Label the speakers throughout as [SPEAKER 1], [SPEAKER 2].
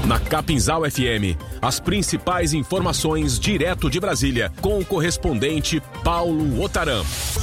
[SPEAKER 1] Na Capinzal FM, as principais informações direto de Brasília, com o correspondente Paulo Otaram.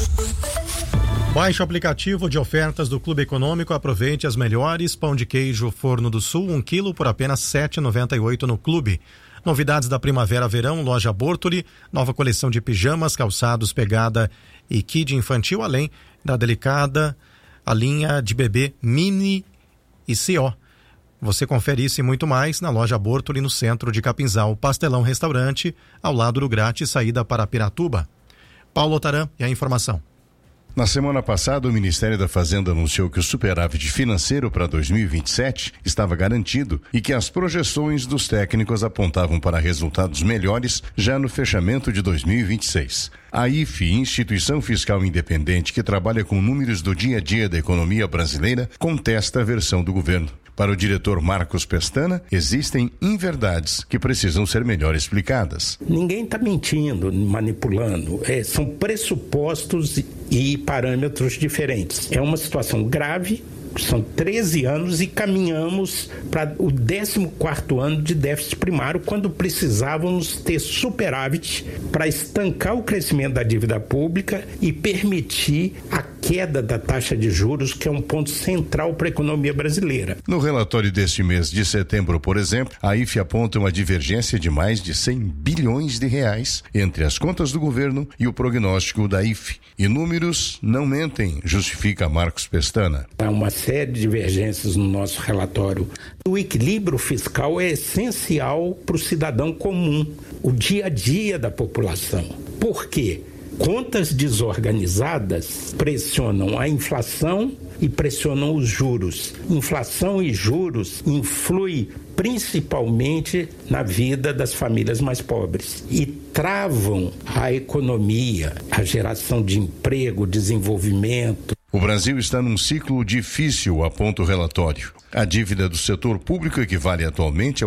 [SPEAKER 2] Baixe o aplicativo de ofertas do Clube Econômico, aproveite as melhores. Pão de queijo Forno do Sul, 1 quilo por apenas R$ 7,98 no Clube. Novidades da primavera-verão, loja Bortoli, nova coleção de pijamas, calçados, pegada e kid infantil, além da delicada a linha de bebê Mini e CO. Você confere isso e muito mais na loja Bortoli, no centro de Capinzal. Pastelão Restaurante, ao lado do Grátis, saída para Piratuba. Paulo Otaram e a informação.
[SPEAKER 3] Na semana passada, o Ministério da Fazenda anunciou que o superávit financeiro para 2027 estava garantido e que as projeções dos técnicos apontavam para resultados melhores já no fechamento de 2026. A IFE, instituição fiscal independente que trabalha com números do dia a dia da economia brasileira, contesta a versão do governo. Para o diretor Marcos Pestana, existem inverdades que precisam ser melhor explicadas.
[SPEAKER 4] Ninguém está mentindo, manipulando. São pressupostos e parâmetros diferentes. É uma situação grave. São 13 anos e caminhamos para o 14º ano de déficit primário, quando precisávamos ter superávit para estancar o crescimento da dívida pública e permitir a queda da taxa de juros, que é um ponto central para a economia brasileira.
[SPEAKER 3] No relatório deste mês de setembro, por exemplo, a IFE aponta uma divergência de mais de 100 bilhões de reais entre as contas do governo e o prognóstico da IFE. E números não mentem, justifica Marcos Pestana.
[SPEAKER 4] Há uma série de divergências no nosso relatório. O equilíbrio fiscal é essencial para o cidadão comum, o dia a dia da população. Por quê? Contas desorganizadas pressionam a inflação e pressionam os juros. Inflação e juros influem principalmente na vida das famílias mais pobres e travam a economia, a geração de emprego, desenvolvimento.
[SPEAKER 3] O Brasil está num ciclo difícil, aponta o relatório. A dívida do setor público equivale atualmente a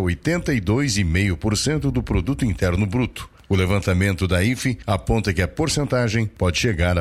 [SPEAKER 3] 82,5% do produto interno bruto. O levantamento da IFE aponta que a porcentagem pode chegar a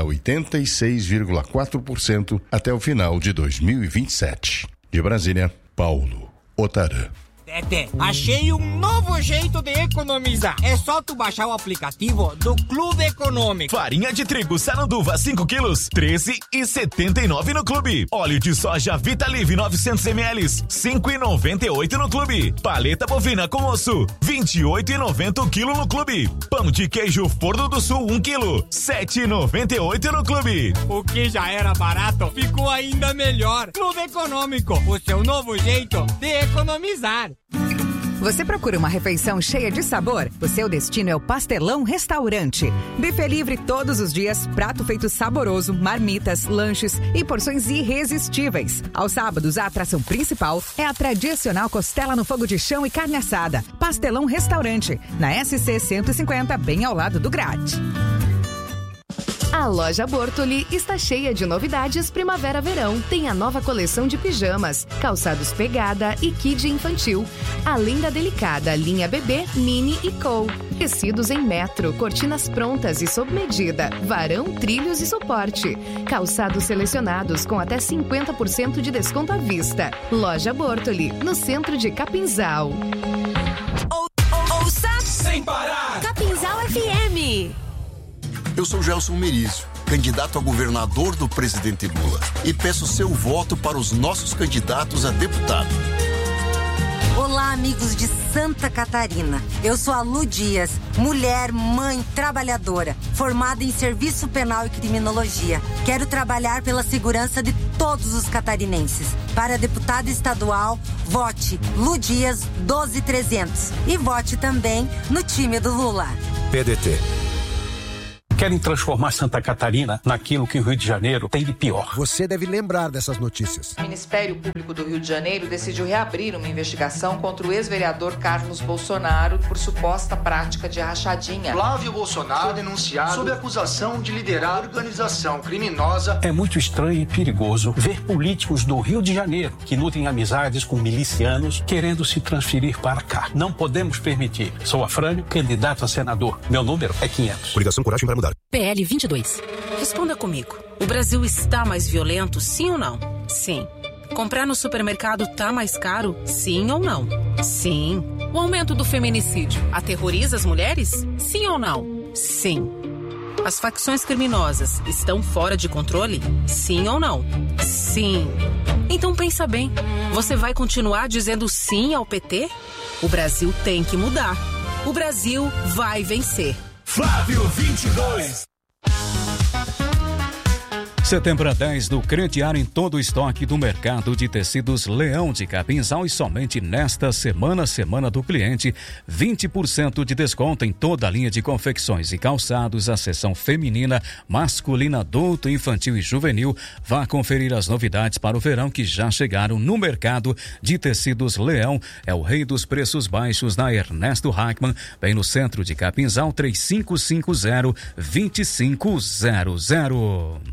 [SPEAKER 3] 86,4% até o final de 2027. De Brasília, Paulo Otaram.
[SPEAKER 5] Tete, achei um novo jeito de economizar. É só tu baixar o aplicativo do Clube Econômico.
[SPEAKER 6] Farinha de trigo Saranduva 5 quilos, R$13,79 no Clube. Óleo de soja Vitalive 900 ml, R$5,98 no Clube. Paleta bovina com osso, R$28,90 o quilo no Clube. Pão de queijo Forno do Sul 1 quilo, R$7,98 no Clube.
[SPEAKER 5] O que já era barato ficou ainda melhor. Clube Econômico, o seu novo jeito de economizar.
[SPEAKER 7] Você procura uma refeição cheia de sabor? O seu destino é o Pastelão Restaurante. Buffet livre todos os dias, prato feito saboroso, marmitas, lanches e porções irresistíveis. Aos sábados, a atração principal é a tradicional costela no fogo de chão e carne assada. Pastelão Restaurante, na SC 150, bem ao lado do Grade.
[SPEAKER 8] A loja Bortoli está cheia de novidades primavera-verão. Tem a nova coleção de pijamas, calçados pegada e kid infantil, além da delicada linha bebê, mini e co. Tecidos em metro, cortinas prontas e sob medida, varão, trilhos e suporte. Calçados selecionados com até 50% de desconto à vista. Loja Bortoli, no centro de Capinzal.
[SPEAKER 9] Ouça
[SPEAKER 10] sem parar!
[SPEAKER 9] Capinzal FM.
[SPEAKER 11] Eu sou Gelson Merizio, candidato a governador do presidente Lula, e peço seu voto para os nossos candidatos a deputado.
[SPEAKER 12] Olá, amigos de Santa Catarina. Eu sou a Lu Dias, mulher, mãe, trabalhadora, formada em Serviço Penal e Criminologia. Quero trabalhar pela segurança de todos os catarinenses. Para deputada estadual, vote Lu Dias 12300 e vote também no time do Lula.
[SPEAKER 13] PDT. Querem transformar Santa Catarina naquilo que o Rio de Janeiro tem de pior.
[SPEAKER 14] Você deve lembrar dessas notícias.
[SPEAKER 15] O Ministério Público do Rio de Janeiro decidiu reabrir uma investigação contra o ex-vereador Carlos Bolsonaro por suposta prática de rachadinha.
[SPEAKER 16] Flávio Bolsonaro denunciado sob acusação de liderar organização criminosa.
[SPEAKER 13] É muito estranho e perigoso ver políticos do Rio de Janeiro que nutrem amizades com milicianos querendo se transferir para cá. Não podemos permitir. Sou Afrânio, candidato a senador. Meu número é 500.
[SPEAKER 14] Coligação Coragem para Mudar.
[SPEAKER 17] PL 22. Responda comigo. O Brasil está mais violento, sim ou não? Sim. Comprar no supermercado tá mais caro, sim ou não? Sim. O aumento do feminicídio aterroriza as mulheres? Sim ou não? Sim. As facções criminosas estão fora de controle? Sim ou não? Sim. Então pensa bem, você vai continuar dizendo sim ao PT? O Brasil tem que mudar. O Brasil vai vencer.
[SPEAKER 6] Flávio 22.
[SPEAKER 10] Setembro a 10 do Crediário em todo o estoque do mercado de tecidos Leão de Capinzal e somente nesta semana do cliente, 20% de desconto em toda a linha de confecções e calçados, a seção feminina, masculina, adulto, infantil e juvenil. Vá conferir as novidades para o verão que já chegaram no mercado de tecidos Leão. É o rei dos preços baixos na Ernesto Hackman, bem no centro de Capinzal, 3550-2500.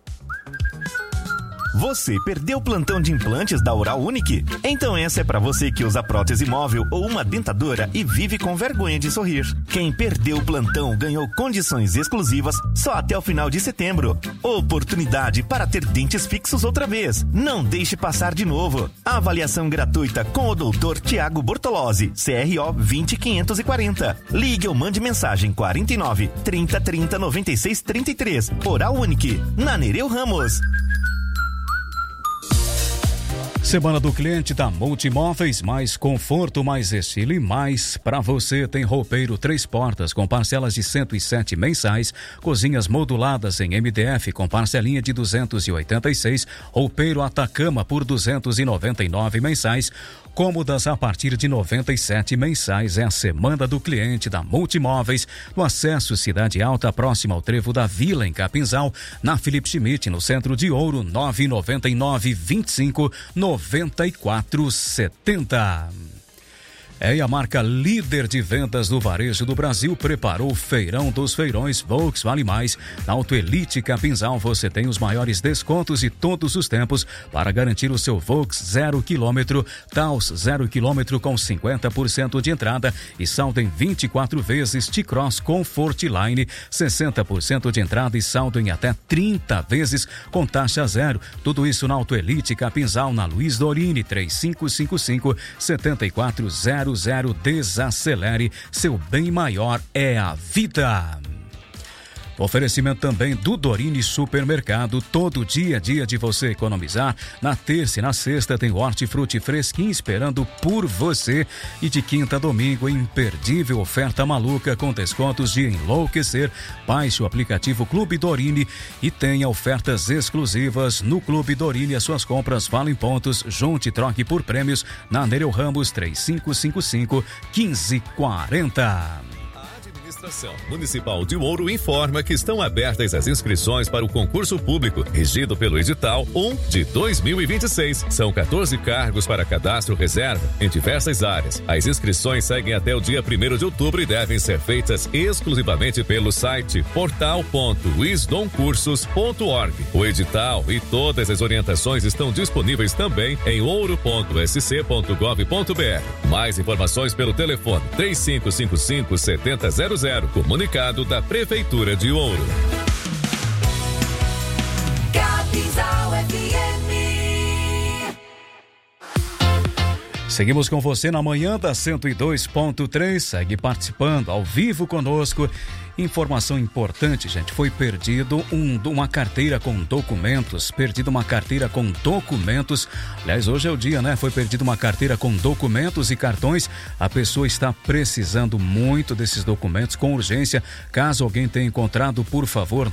[SPEAKER 18] Você perdeu o plantão de implantes da Oral Unique? Então essa é para você que usa prótese móvel ou uma dentadura e vive com vergonha de sorrir. Quem perdeu o plantão ganhou condições exclusivas só até o final de setembro. Oportunidade para ter dentes fixos outra vez. Não deixe passar de novo. Avaliação gratuita com o Dr. Tiago Bortolozzi, CRO 20540. Ligue ou mande mensagem 49 30 30 96 33. Oral Unique, na Nereu Ramos.
[SPEAKER 10] Semana do cliente da Multimóveis, mais conforto, mais estilo e mais para você. Tem roupeiro 3 portas com parcelas de 107 mensais, cozinhas moduladas em MDF com parcelinha de 286, roupeiro Atacama por 299 mensais, cômodas a partir de 97 mensais. É a semana do cliente da Multimóveis, no acesso Cidade Alta, próximo ao Trevo da Vila, em Capinzal, na Felipe Schmidt, no centro de Ouro, 999 25 9470. E a marca líder de vendas do varejo do Brasil preparou o Feirão dos Feirões Volks Vale Mais. Na Autoelite Capinzal você tem os maiores descontos de todos os tempos para garantir o seu Volks 0 km, Taos 0 km com 50% de entrada e saldo em 24 vezes, T-Cross Comfortline 60% de entrada e saldo em até 30 vezes com taxa zero. Tudo isso na Autoelite Capinzal, na Luiz Dorini, 3555-7400. Desacelere, seu bem maior é a vida. Oferecimento também do Dorini Supermercado. Todo dia é dia de você economizar. Na terça e na sexta tem hortifruti fresquinho esperando por você. E de quinta a domingo, imperdível oferta maluca com descontos de enlouquecer. Baixe o aplicativo Clube Dorini e tenha ofertas exclusivas no Clube Dorini. As suas compras valem pontos. Junte e troque por prêmios na Nereu Ramos 3555-1540.
[SPEAKER 19] A Administração Municipal de Ouro informa que estão abertas as inscrições para o concurso público, regido pelo edital 1 de 2026. São 14 cargos para cadastro reserva em diversas áreas. As inscrições seguem até o dia 1º de outubro e devem ser feitas exclusivamente pelo site portal.wisdomcursos.org. O edital e todas as orientações estão disponíveis também em ouro.sc.gov.br. Mais informações pelo telefone 3555-7000. Comunicado da Prefeitura de Ouro.
[SPEAKER 9] Capinzal FM.
[SPEAKER 10] Seguimos com você na manhã da 102.3. Segue participando ao vivo conosco. Informação importante, gente, foi perdido uma carteira com documentos, aliás, hoje é o dia, né? Foi perdido uma carteira com documentos e cartões, a pessoa está precisando muito desses documentos com urgência. Caso alguém tenha encontrado, por favor,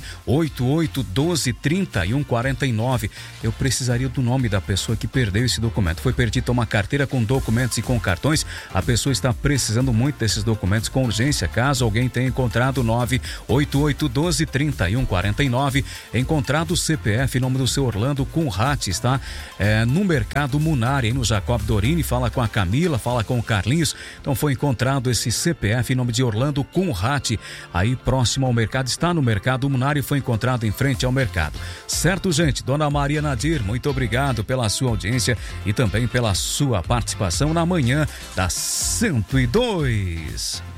[SPEAKER 10] 988-12-3149, eu precisaria do nome da pessoa que perdeu esse documento. Foi perdida uma carteira com documentos e com cartões, a pessoa está precisando muito desses documentos com urgência. Caso alguém tenha encontrado, 988-12-3149. Encontrado o CPF em nome do seu Orlando Kunrat, está no Mercado Munari, no Jacob Dorini. Fala com a Camila, fala com o Carlinhos. Então foi encontrado esse CPF em nome de Orlando Kunrat, aí próximo ao mercado, está no Mercado Munari, foi encontrado em frente ao mercado. Certo, gente? Dona Maria Nadir, muito obrigado pela sua audiência e também pela sua participação na manhã da 102.